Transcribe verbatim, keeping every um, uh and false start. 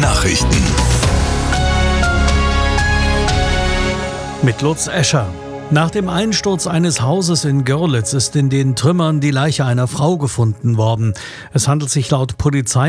Nachrichten. Mit Lutz Escher. Nach dem Einsturz eines Hauses in Görlitz ist in den Trümmern die Leiche einer Frau gefunden worden. Es handelt sich laut Polizei